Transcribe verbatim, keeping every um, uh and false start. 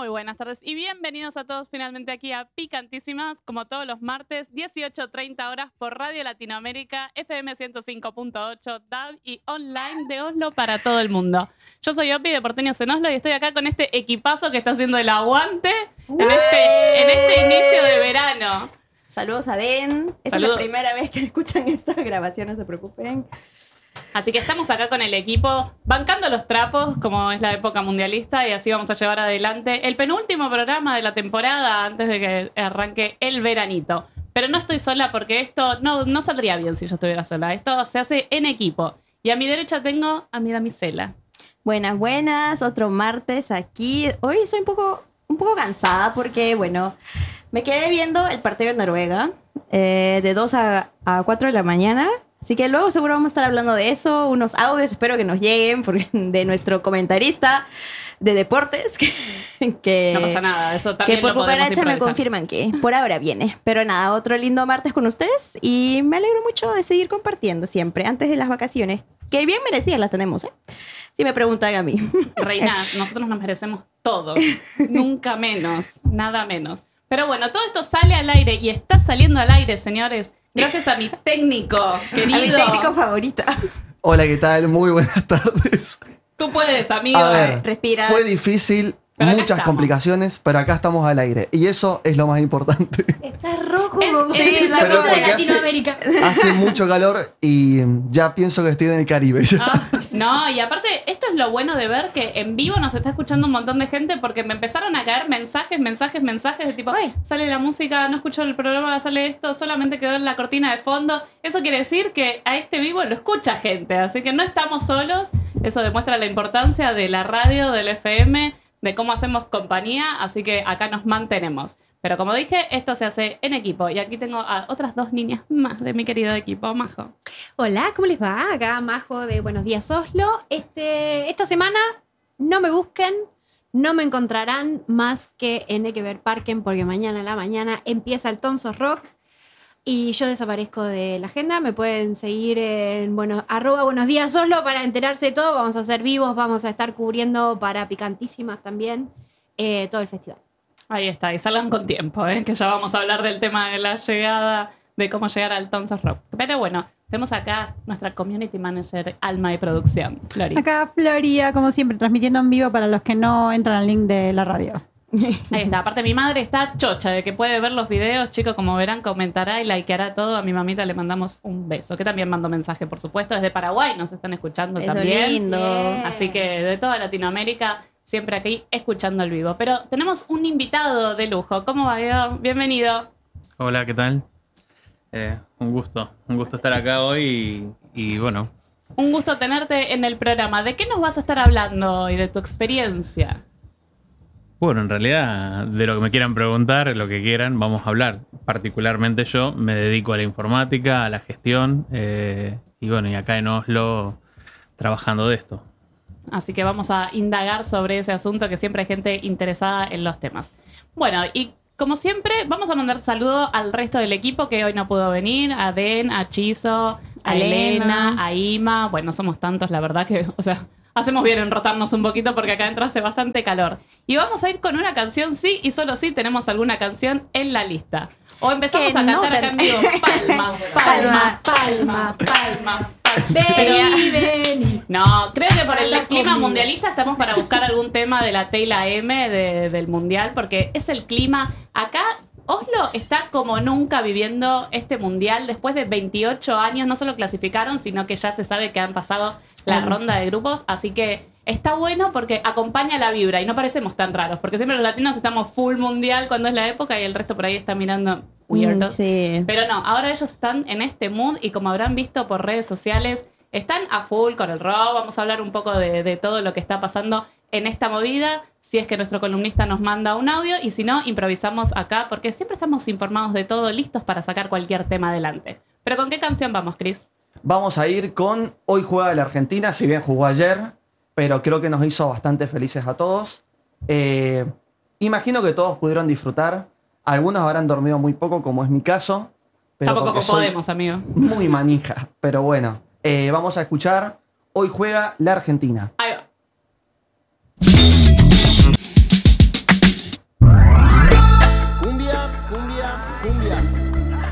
Muy buenas tardes y bienvenidos a todos finalmente aquí a Picantísimas, como todos los martes, dieciocho treinta horas por Radio Latinoamérica, F M ciento cinco punto ocho, D A B y online de Oslo para todo el mundo. Yo soy Opi de Porteños en Oslo y estoy acá con este equipazo que está haciendo el aguante en este, en este inicio de verano. Saludos a Den. Esta Saludos. Es la primera vez que escuchan esta grabación, no se preocupen. Así que estamos acá con el equipo bancando los trapos, como es la época mundialista, y así vamos a llevar adelante el penúltimo programa de la temporada antes de que arranque el veranito. Pero no estoy sola porque esto no, no saldría bien si yo estuviera sola. Esto se hace en equipo. Y a mi derecha tengo a mi damisela. Buenas, buenas. Otro martes aquí. Hoy estoy un poco, un poco cansada porque, bueno, me quedé viendo el partido de Noruega eh, de dos a cuatro de la mañana. Así que luego seguro vamos a estar hablando de eso, unos audios, espero que nos lleguen porque, de nuestro comentarista de deportes. Que, que, no pasa nada, eso también que por lo podemos cucaracha me improvisar. confirman que por ahora viene. Pero nada, otro lindo martes con ustedes y me alegro mucho de seguir compartiendo siempre, antes de las vacaciones, que bien merecidas las tenemos, ¿eh? Si me preguntan a mí. Reina, nosotros nos merecemos todo, nunca menos, nada menos. Pero bueno, todo esto sale al aire y está saliendo al aire, señores. Gracias a mi técnico, querido. A mi técnico favorito. Hola, ¿qué tal? Muy buenas tardes. Tú puedes, amigo. A ver, Respira. fue difícil, Pero acá muchas estamos. complicaciones, pero acá estamos al aire. Y eso es lo más importante. Está rojo. Es- como- es Sí, la la Pero mitad de porque hace- Latinoamérica. Hace mucho calor y ya pienso que estoy en el Caribe. ya. Ah, no, y aparte, esto es lo bueno de ver que en vivo nos está escuchando un montón de gente porque me empezaron a caer mensajes, mensajes, mensajes de tipo, Ay. sale la música, no escucho el programa, sale esto, solamente quedó en la cortina de fondo. Eso quiere decir que a este vivo lo escucha gente, así que no estamos solos. Eso demuestra la importancia de la radio, del F M, de cómo hacemos compañía, así que acá nos mantenemos. Pero como dije, esto se hace en equipo. Y aquí tengo a otras dos niñas más de mi querido equipo, Majo. Hola, ¿cómo les va? Acá Majo de Buenos Días Oslo. Este, esta semana no me busquen, no me encontrarán más que en Ekeberg Parken porque mañana a la mañana empieza el Tons of Rock y yo desaparezco de la agenda. Me pueden seguir en bueno, arroba Buenos Días Oslo para enterarse de todo. Vamos a hacer vivos, vamos a estar cubriendo para Picantísimas también eh, todo el festival. Ahí está, y salgan con tiempo, ¿eh? Que ya vamos a hablar del tema de la llegada, de cómo llegar al Tons of Rock. Pero bueno, tenemos acá nuestra community manager, alma de producción, Flori. Acá Floria, como siempre, transmitiendo en vivo para los que no entran al link de la radio. Ahí está, aparte mi madre está chocha de que puede ver los videos, chicos, como verán, comentará y likeará todo. A mi mamita le mandamos un beso, que también mandó mensaje, por supuesto, desde Paraguay nos están escuchando Eso también. lindo. Bien. Así que de toda Latinoamérica, siempre aquí escuchando el vivo. Pero tenemos un invitado de lujo. ¿Cómo va, Guido? Bienvenido. Hola, ¿qué tal? Eh, un gusto, un gusto estar acá hoy y, y bueno, Un gusto tenerte en el programa. ¿De qué nos vas a estar hablando hoy? ¿De tu experiencia? bueno, en realidad de lo que me quieran preguntar, lo que quieran, vamos a hablar. Particularmente yo me dedico a la informática, a la gestión eh, y bueno, y acá en Oslo trabajando de esto. Así que vamos a indagar sobre ese asunto, que siempre hay gente interesada en los temas. Bueno, y como siempre, vamos a mandar saludos al resto del equipo que hoy no pudo venir. A Den, a Chizo, a A Elena, Elena. a Ima. Bueno, somos tantos, la verdad que, o sea, hacemos bien en rotarnos un poquito porque acá adentro hace bastante calor. Y vamos a ir con una canción, sí, y solo sí tenemos alguna canción en la lista. O empezamos Que a cantar no acá ten- en vivo. Palma, palma, palma, palma. Vení, vení. No, creo que por el Baila clima conmigo. mundialista estamos para buscar algún tema de la Tela M de- del mundial, porque es el clima. Acá Oslo está como nunca viviendo este mundial. Después de veintiocho años no solo clasificaron, sino que ya se sabe que han pasado la Once. ronda de grupos. Así que está bueno porque acompaña la vibra y no parecemos tan raros, porque siempre los latinos estamos full mundial cuando es la época y el resto por ahí está mirando weirdos. Mm, sí. Pero no, ahora ellos están en este mood y como habrán visto por redes sociales, están a full con el rock. Vamos a hablar un poco de, de todo lo que está pasando en esta movida, si es que nuestro columnista nos manda un audio y si no, improvisamos acá porque siempre estamos informados de todo, listos para sacar cualquier tema adelante. Pero ¿con qué canción vamos, Chris? Vamos a ir con Hoy juega la Argentina, si bien jugó ayer, pero creo que nos hizo bastante felices a todos. Eh, imagino que todos pudieron disfrutar. Algunos habrán dormido muy poco, como es mi caso. Pero Tampoco porque como soy podemos, amigo. muy manija, pero bueno. Eh, vamos a escuchar Hoy juega la Argentina. Ahí va. cumbia, cumbia.